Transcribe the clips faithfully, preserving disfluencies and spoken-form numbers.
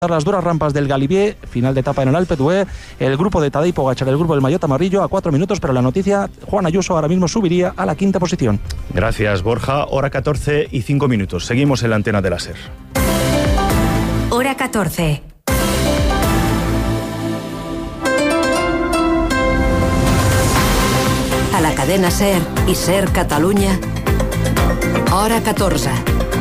las duras rampas del Galibier, final de etapa en el Alpe d'Huez, el grupo de Tadej Pogačar, el grupo del Maillot Amarillo a cuatro minutos, pero la noticia, Juan Ayuso ahora mismo subiría a la quinta posición. Gracias, Borja. Hora catorce y cinco minutos. Seguimos en la antena de la SER. Hora catorce. A la cadena SER i SER Catalunya, hora catorze.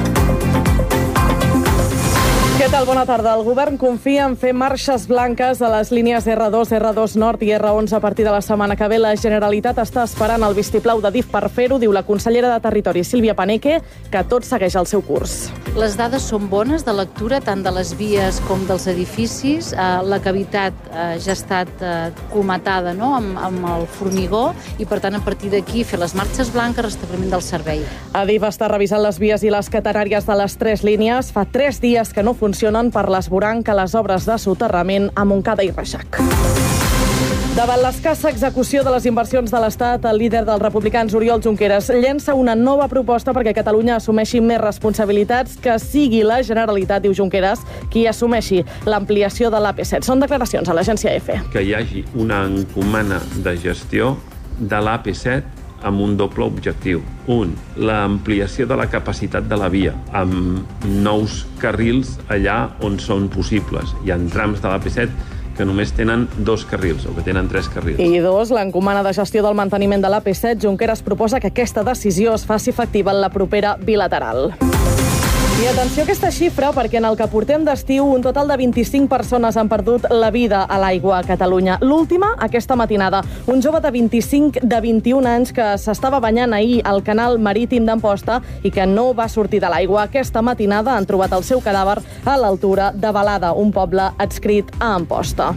Què tal? Bona tarda. El govern confia en fer marxes blanques a les línies erre dos, erre dos Nord i erre onze a partir de la setmana que ve. La Generalitat està esperant el vistiplau de D I F per fer-ho, diu la consellera de Territori, Sílvia Paneque, que tot segueix el seu curs. Les dades són bones de lectura, tant de les vies com dels edificis. La cavitat ja ha estat colmatada, no?, amb, amb el formigó, i per tant, a partir d'aquí, fer les marxes blanques, restabliment del servei. A D I F està revisant les vies i les catenàries de les tres línies. Fa tres dies que no funcionen per l'esvoranc a les obres de soterrament a Montcada i Reixac. Davant l'escassa execució de les inversions de l'Estat, el líder dels republicans, Oriol Junqueras, llença una nova proposta perquè Catalunya assumeixi més responsabilitats, que sigui la Generalitat, diu Junqueras, qui assumeixi l'ampliació de l'A P set. Són declaracions a l'agència EFE. Que hi hagi una encomana de gestió de l'A P set amb un doble objectiu. Un, l'ampliació de la capacitat de la via, amb nous carrils allà on són possibles. Hi ha trams de l'A P set que només tenen dos carrils, o que tenen tres carrils. I dos, l'encomana de gestió del manteniment de l'A P set. Junqueras proposa que aquesta decisió es faci efectiva en la propera bilateral. I atenció a aquesta xifra, perquè en el que portem d'estiu un total de vint-i-cinc persones han perdut la vida a l'aigua a Catalunya. L'última, aquesta matinada. Un jove de vint-i-cinc de vint-i-un anys que s'estava banyant ahir al canal marítim d'Amposta i que no va sortir de l'aigua. Aquesta matinada han trobat el seu cadàver a l'altura de Balada, un poble adscrit a Amposta.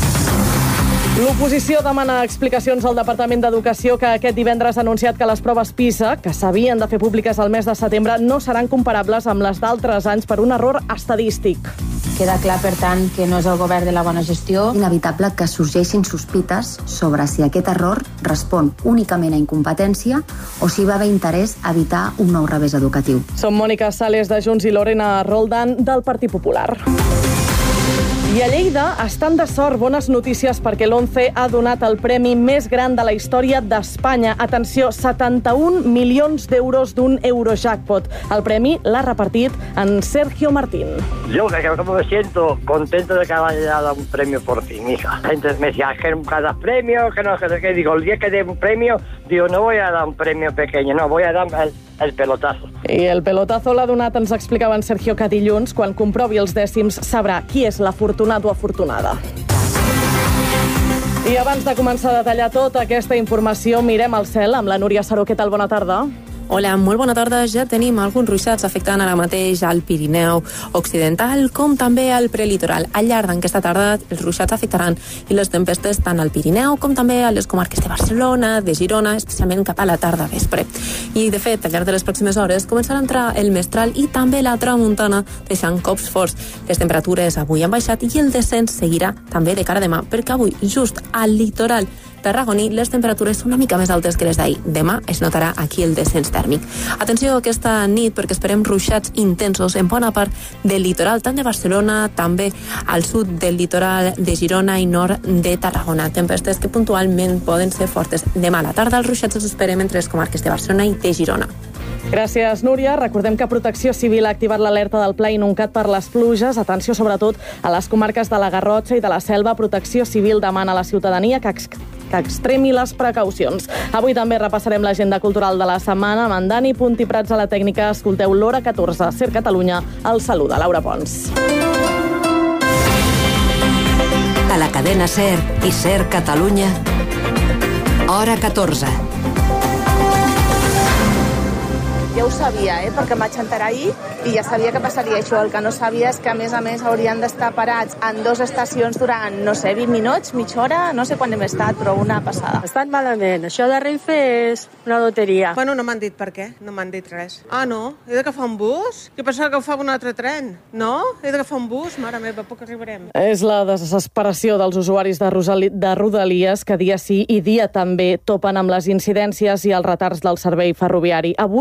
L'oposició demana explicacions al Departament d'Educació, que aquest divendres ha anunciat que les proves PISA, que s'havien de fer públiques al mes de setembre, no seran comparables amb les d'altres anys per un error estadístic. Queda clar, per tant, que no és el govern de la bona gestió. Inevitable que sorgeixin sospites sobre si aquest error respon únicament a incompetència o si va haver interès a evitar un nou revés educatiu. Som Mònica Sales de Junts i Lorena Roldán del Partit Popular. I a Lleida estan de sort. Bones notícies, perquè l'ONCE ha donat el premi més gran de la història d'Espanya. Atenció, setanta-un milions d'euros d'un Eurojackpot. El premi l'ha repartit en Sergio Martín. Yo que me siento contento de que haya dado un premio por fin, hija. La gente me decía que nunca das premio, que no, que, que digo, el día que dé un premio, digo, no voy a dar un premio pequeño, no, voy a dar el, el pelotazo. I el pelotazo l'ha donat, ens explicava en Sergio, que dilluns, quan comprovi els dècims, sabrà qui és l'afortunat o afortunada. I abans de començar a detallar tota aquesta informació, mirem al cel amb la Núria Saró. Què tal? Bona tarda. Hola, molt bona tarda. Ja tenim alguns ruixats afectant ara mateix al Pirineu Occidental, com també al prelitoral. Al llarg d'aquesta tarda els ruixats afectaran i les tempestes tant al Pirineu com també a les comarques de Barcelona, de Girona, especialment cap a la tarda vespre. I, de fet, al llarg de les pròximes hores començarà a entrar el mestral i també la tramuntana, deixant cops forts. Les temperatures avui han baixat i el descens seguirà també de cara a demà, perquè avui, just al litoral tarragoní, les temperatures són una mica més altes que les d'ahir. Demà es notarà aquí el descens tèrmic. Atenció aquesta nit, perquè esperem ruixats intensos en bona part del litoral, tant de Barcelona, també al sud del litoral de Girona i nord de Tarragona. Tempestes que puntualment poden ser fortes. Demà a la tarda els ruixats els esperem entre les comarques de Barcelona i de Girona. Gràcies, Núria. Recordem que Protecció Civil ha activat l'alerta del Pla inundat per les pluges. Atenció, sobretot, a les comarques de la Garrotxa i de la Selva. Protecció Civil demana a la ciutadania que, ex que extremi les precaucions. Avui també repassarem l'agenda cultural de la setmana amb en Dani Puntiprats a la tècnica. Escolteu l'Hora catorze. SER Catalunya el saluda Laura Pons. A la cadena SER i SER Catalunya, hora catorze. Ja ho sabia, eh, perquè em vaig enterar ahir i ja sabia que passaria això. El que no sabia és que, a més a més, haurien d'estar parats en dues estacions durant, no sé, vint minuts, mitja hora, no sé quan hem estat, però una passada. Estan malament. Això de Renfe és una loteria. Bueno, no m'han dit per què, no m'han dit res. Ah, no? He d'agafar un bus? Jo pensava que agafava un altre tren. No? He d'agafar un bus? Mare meva, poc arribarem. És la desesperació dels usuaris de, Rosali de Rodalies, que dia sí i dia també topen amb les incidències i els retards del servei ferroviari. Avui, tercer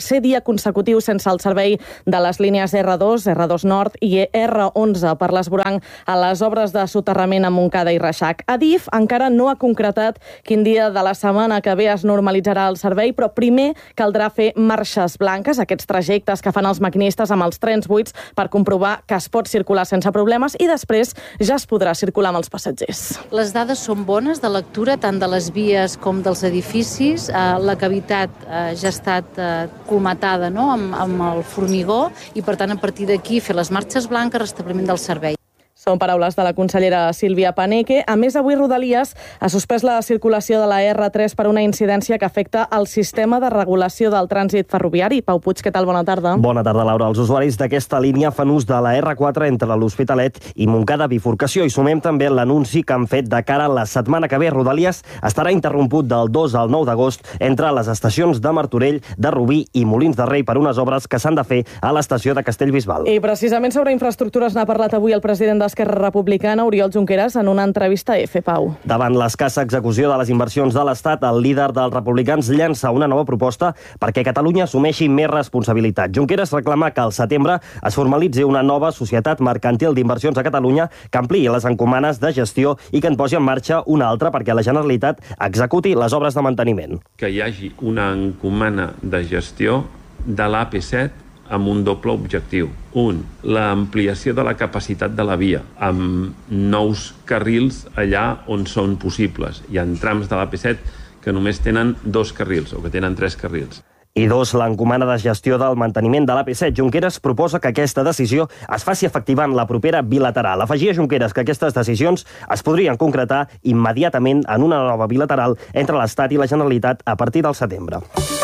tercer dia consecutiu sense el servei de les línies erre dos, erre dos Nord i erre onze per l'esvoranc a les obres de soterrament a Montcada i Reixac. Adif encara no ha concretat quin dia de la setmana que ve es normalitzarà el servei, però primer caldrà fer marxes blanques, aquests trajectes que fan els maquinistes amb els trens buits per comprovar que es pot circular sense problemes, i després ja es podrà circular amb els passatgers. Les dades són bones de lectura, tant de les vies com dels edificis. La cavitat ja ha estat colmatada, no?, amb, amb el formigó, i per tant a partir d'aquí fer les marxes blanques, restabliment del servei. Són paraules de la consellera Sílvia Paneque. A més, avui Rodalies ha suspès la circulació de la erre tres per una incidència que afecta el sistema de regulació del trànsit ferroviari. Pau Puig, què tal? Bona tarda. Bona tarda, Laura. Els usuaris d'aquesta línia fan ús de la erre quatre entre l'Hospitalet i Montcada Bifurcació, i sumem també l'anunci que han fet de cara a la setmana que ve. Rodalies estarà interromput del dos al nou d'agost entre les estacions de Martorell, de Rubí i Molins de Rei per unes obres que s'han de fer a l'estació de Castellbisbal. I precisament sobre infraestructures n'ha parlat avui el president de Esquerra Republicana, Oriol Junqueras, en una entrevista a F. Pau. Davant l'escassa execució de les inversions de l'Estat, el líder dels republicans llança una nova proposta perquè Catalunya assumeixi més responsabilitat. Junqueras reclama que al setembre es formalitzi una nova societat mercantil d'inversions a Catalunya que ampliï les encomanes de gestió i que en posi en marxa una altra perquè la Generalitat executi les obres de manteniment. Que hi hagi una encomana de gestió de l'A P set amb un doble objectiu. Un, l'ampliació de la capacitat de la via, amb nous carrils allà on són possibles. Hi ha trams de l'A P set que només tenen dos carrils o que tenen tres carrils. I dos, l'encomana de gestió del manteniment de l'A P set. Junqueras proposa que aquesta decisió es faci efectiva en la propera bilateral. Afegia Junqueras que aquestes decisions es podrien concretar immediatament en una nova bilateral entre l'Estat i la Generalitat a partir del setembre.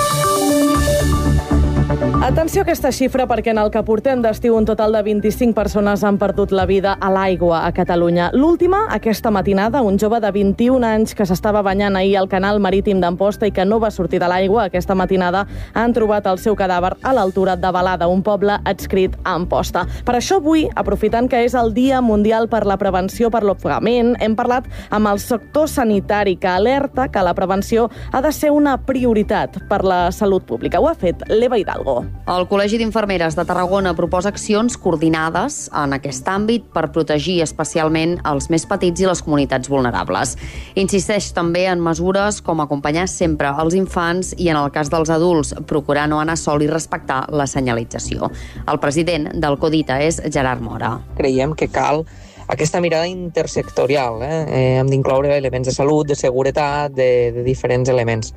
Atenció a aquesta xifra, perquè en el que portem d'estiu un total de vint-i-cinc persones han perdut la vida a l'aigua a Catalunya. L'última, aquesta matinada, un jove de vint-i-un anys que s'estava banyant ahir al canal marítim d'Amposta i que no va sortir de l'aigua. Aquesta matinada han trobat el seu cadàver a l'altura de Balada, un poble adscrit a Amposta. Per això avui, aprofitant que és el Dia Mundial per la Prevenció per l'Ofegament, hem parlat amb el sector sanitari, que alerta que la prevenció ha de ser una prioritat per la salut pública. Ho ha fet l'Eva Hidalgo. El Col·legi d'Infermeres de Tarragona proposa accions coordinades en aquest àmbit per protegir especialment els més petits i les comunitats vulnerables. Insisteix també en mesures com acompanyar sempre els infants i, en el cas dels adults, procurar no anar sol i respectar la senyalització. El president del CODITA és Gerard Mora. Creiem que cal aquesta mirada intersectorial. Eh? Eh, hem d'incloure elements de salut, de seguretat, de, de diferents elements.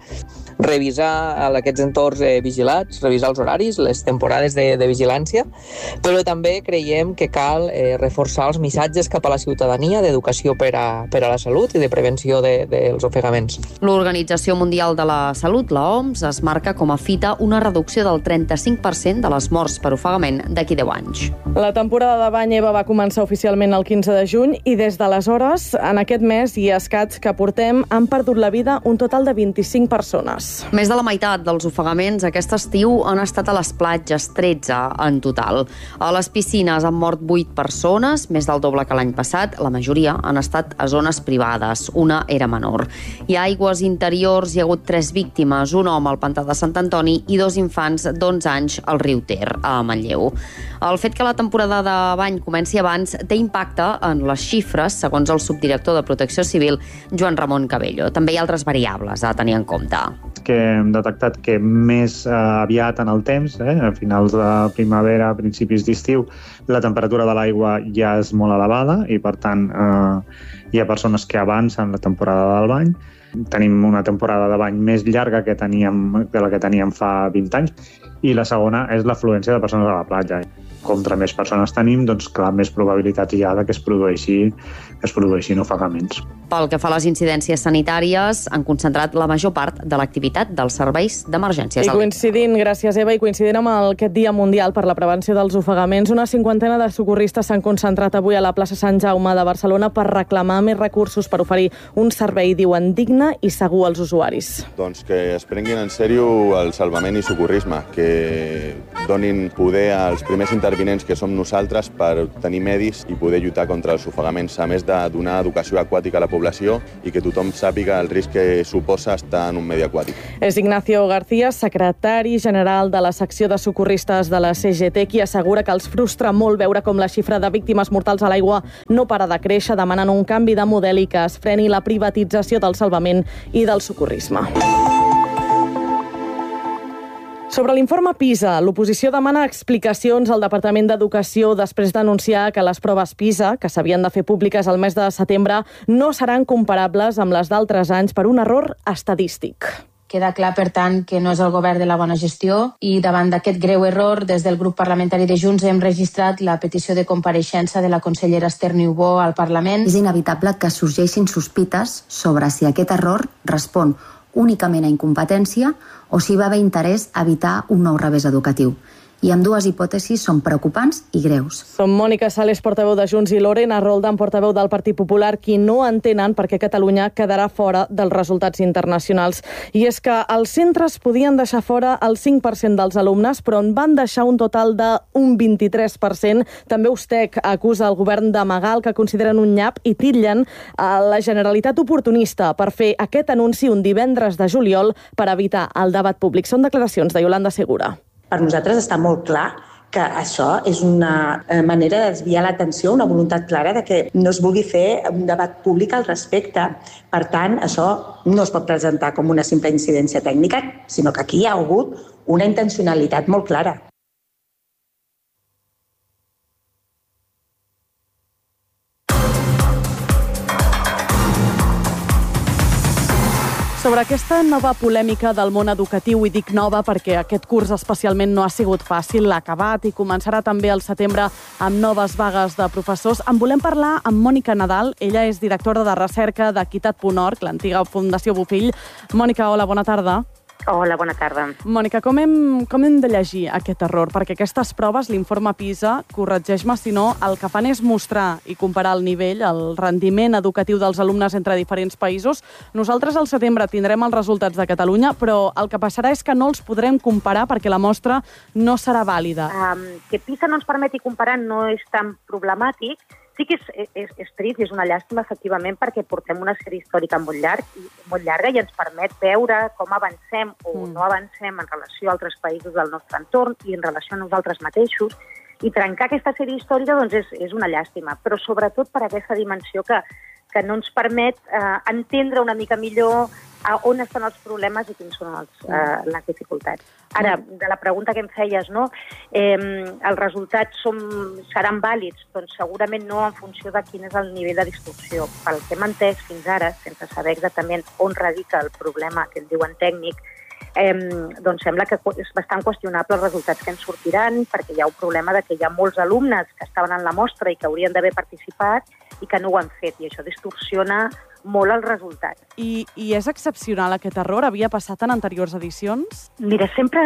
Revisar aquests entorns eh, vigilats, revisar els horaris, les temporades de, de vigilància, però també creiem que cal eh, reforçar els missatges cap a la ciutadania d'educació per a, per a la salut i de prevenció de, dels ofegaments. L'Organització Mundial de la Salut, la O M S, es marca com a fita una reducció del trenta-cinc per cent de les morts per ofegament d'aquí deu anys. La temporada de bany, Eva, va començar oficialment el quinze de juny i des d'aleshores, en aquest mes i escaig que portem, han perdut la vida un total de vint-i-cinc persones. Més de la meitat dels ofegaments aquest estiu han estat a les platges, tretze en total. A les piscines han mort vuit persones, més del doble que l'any passat. La majoria han estat a zones privades, una era menor. I a aigües interiors hi ha hagut tres víctimes, un home al pantà de Sant Antoni i dos infants d'onze anys al riu Ter, a Manlleu. El fet que la temporada de bany comenci abans té impacte en les xifres, segons el subdirector de Protecció Civil, Joan Ramon Cabello. També hi ha altres variables a tenir en compte. Que hem detectat que més eh, aviat en el temps, eh, a finals de primavera, a principis d'estiu, la temperatura de l'aigua ja és molt elevada i, per tant, eh, hi ha persones que avancen la temporada del bany. Tenim una temporada de bany més llarga que teníem, que la que teníem fa vint anys, i la segona és l'afluència de persones a la platja. Contra més persones tenim, doncs clar, més probabilitat hi ha que es produeixi, que es produeixin ofegaments. Pel que fa a les incidències sanitàries, han concentrat la major part de l'activitat dels serveis d'emergències. I coincidint, gràcies Eva, i coincidint amb el, aquest Dia Mundial per la Prevenció dels Ofegaments, una cinquantena de socorristes s'han concentrat avui a la plaça Sant Jaume de Barcelona per reclamar més recursos per oferir un servei, diuen, digne i segur als usuaris. Doncs que es prenguin en sèrio el salvament i socorrisme, que donin poder als primers intervents intervinents que som nosaltres per tenir medis i poder lluitar contra els ofegaments, a més de donar educació aquàtica a la població i que tothom sàpiga el risc que suposa estar en un medi aquàtic. És Ignacio García, secretari general de la secció de socorristes de la C G T, qui assegura que els frustra molt veure com la xifra de víctimes mortals a l'aigua no para de créixer, demanant un canvi de model i que es freni la privatització del salvament i del socorrisme. Sobre l'informe PISA, l'oposició demana explicacions al Departament d'Educació després d'anunciar que les proves PISA, que s'havien de fer públiques al mes de setembre, no seran comparables amb les d'altres anys per un error estadístic. Queda clar, per tant, que no és el govern de la bona gestió i davant d'aquest greu error, des del grup parlamentari de Junts hem registrat la petició de compareixença de la consellera Esther Niubó al Parlament. És inevitable que sorgeixin sospites sobre si aquest error respon únicament a incompetència o si va haver interès a evitar un nou revés educatiu. I ambdues hipòtesis són preocupants i greus. Som Mònica Sales, portaveu de Junts, i Lorena Roldán, portaveu del Partit Popular, qui no entenen per què Catalunya quedarà fora dels resultats internacionals. I és que els centres podien deixar fora el cinc per cent dels alumnes, però en van deixar un total d'un vint-i-tres per cent. També Ustec acusa el govern d'amagar el que consideren un nyap i titllen a la Generalitat oportunista per fer aquest anunci un divendres de juliol per evitar el debat públic. Són declaracions de Yolanda Segura. Per nosaltres està molt clar que això és una manera de desviar l'atenció, una voluntat clara de que no es vulgui fer un debat públic al respecte. Per tant, això no es pot presentar com una simple incidència tècnica, sinó que aquí hi ha hagut una intencionalitat molt clara. Sobre aquesta nova polèmica del món educatiu, i dic nova perquè aquest curs especialment no ha sigut fàcil, l'ha acabat i començarà també al setembre amb noves vagues de professors, en volem parlar amb Mònica Nadal. Ella és directora de recerca d'Equitat punt org, l'antiga Fundació Bofill. Mònica, hola, bona tarda. Hola, bona tarda. Mònica, com hem, com hem de llegir aquest error? Perquè aquestes proves, l'informe PISA, corregeix-me si no, el que fan és mostrar i comparar el nivell, el rendiment educatiu dels alumnes entre diferents països. Nosaltres al setembre tindrem els resultats de Catalunya, però el que passarà és que no els podrem comparar perquè la mostra no serà vàlida. Um, que PISA no ens permeti comparar no és tan problemàtic. Sí que és, és, és trist i és una llàstima, efectivament, perquè portem una sèrie històrica molt, llarg, molt llarga i ens permet veure com avancem o mm. no avancem en relació a altres països del nostre entorn i en relació a nosaltres mateixos. I trencar aquesta sèrie històrica doncs, és, és una llàstima, però sobretot per aquesta dimensió que, que no ens permet eh, entendre una mica millor a on estan els problemes i quins són els, eh, les dificultats. Ara, de la pregunta que em feies, no? Eh, els resultats som, seran vàlids? Doncs segurament no en funció de quin és el nivell de distorsió. Pel que hem entès fins ara, sense saber exactament on radica el problema que en diuen tècnic, eh, doncs sembla que és bastant qüestionable els resultats que ens sortiran, perquè hi ha un problema de que hi ha molts alumnes que estaven en la mostra i que haurien d'haver participat i que no ho han fet, i això distorsiona molt el resultat. I, I és excepcional aquest error? Havia passat en anteriors edicions? Mira, sempre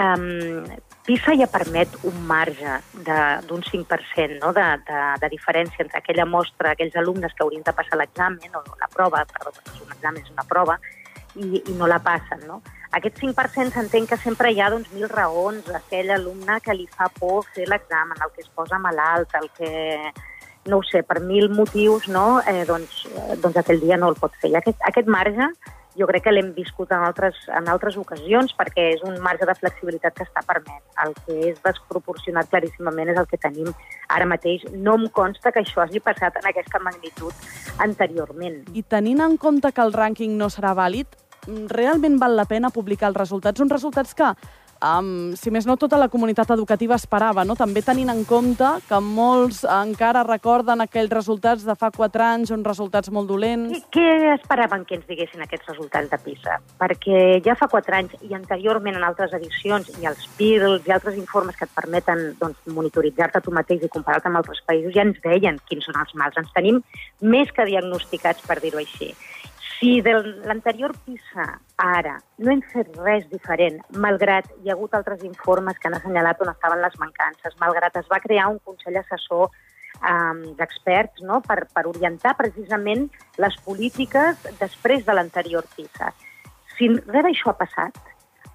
um, PISA ja permet un marge d'un cinc per cent no? de, de, de diferència entre aquella mostra, aquells alumnes que haurien de passar l'examen, o la prova, perdó, és un examen, és una prova, i, i no la passen. No? Aquest cinc per cent s'entén que sempre hi ha doncs, mil raons d'aquell alumne que li fa por fer l'examen, el que es posa malalt, el que... no ho sé, per mil motius, no? eh, doncs, doncs aquell dia no el pot fer. I aquest, aquest marge jo crec que l'hem viscut en altres, en altres ocasions perquè és un marge de flexibilitat que està permès. El que és desproporcionat claríssimament és el que tenim ara mateix. No em consta que això hagi passat en aquesta magnitud anteriorment. I tenint en compte que el rànquing no serà vàlid, realment val la pena publicar els resultats? Uns resultats que Um, si més no, tota la comunitat educativa esperava, no? També tenint en compte que molts encara recorden aquells resultats de fa quatre anys, uns resultats molt dolents. I què esperaven que ens diguessin aquests resultats de PISA? Perquè ja fa quatre anys i anteriorment en altres edicions i els P I R L s i altres informes que et permeten doncs, monitoritzar-te tu mateix i comparar-te amb altres països ja ens deien quins són els mals. Ens tenim més que diagnosticats, per dir-ho així. Si de l'anterior PISA ara no hem fet res diferent, malgrat hi ha hagut altres informes que han assenyalat on estaven les mancances, malgrat es va crear un consell assessor um, d'experts no? per, per orientar precisament les polítiques després de l'anterior PISA. Si res d'això ha passat,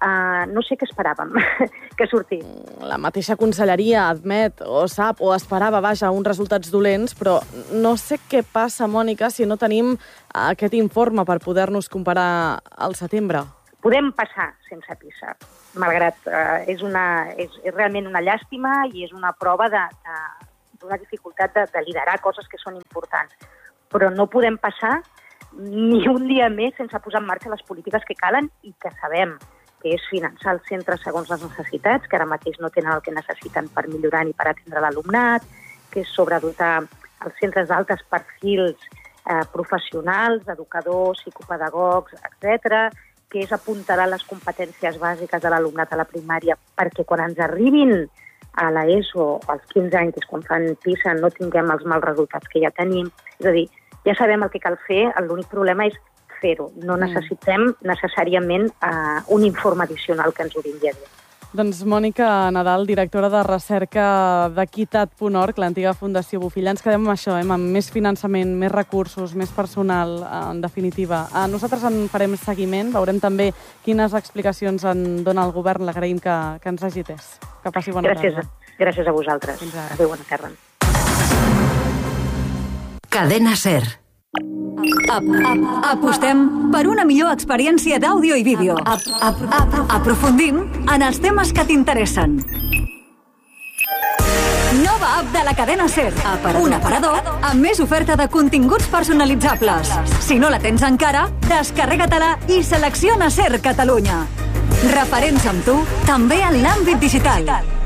Uh, no sé què esperàvem que sortís. La mateixa conselleria admet o sap o esperava, vaja, uns resultats dolents, però no sé què passa, Mònica, si no tenim aquest informe per poder-nos comparar al setembre. Podem passar sense P I S A, malgrat uh, és, una, és, és realment una llàstima i és una prova de, de, d'una dificultat de, de liderar coses que són importants. Però no podem passar ni un dia més sense posar en marxa les polítiques que calen i que sabem, que és finançar els centres segons les necessitats, que ara mateix no tenen el que necessiten per millorar ni per atendre l'alumnat, que és sobredotar els centres d'altes perfils eh, professionals, educadors, psicopedagogs, etcètera, que és apuntalar les competències bàsiques de l'alumnat a la primària perquè quan ens arribin a l'ESO als quinze anys, que és quan fan P I S A, no tinguem els mals resultats que ja tenim. És a dir, ja sabem el que cal fer, l'únic problema és fer-ho. No necessitem necessàriament uh, un informe addicional que ens ho vingui a dir. Doncs Mònica Nadal, directora de recerca d'Equitat punt org, l'antiga Fundació Bofill. Ens quedem amb això, eh? Amb més finançament, més recursos, més personal, en definitiva. Uh, nosaltres en farem seguiment, veurem també quines explicacions en dona el govern. L'agraïm que, que ens hagi atès. Que passi bona gràcies, tarda. Gràcies a vosaltres. Adéu, bona tarda. Cadena SER. Ap, ap, apostem per una millor experiència d'àudio i vídeo. Ap, ap, ap, aprofundim en els temes que t'interessen. Nova app de la cadena SER. Aparador. Un aparador amb més oferta de continguts personalitzables. Si no la tens encara, descarrega-te-la i selecciona SER Catalunya. Referents amb tu, també en l'àmbit digital.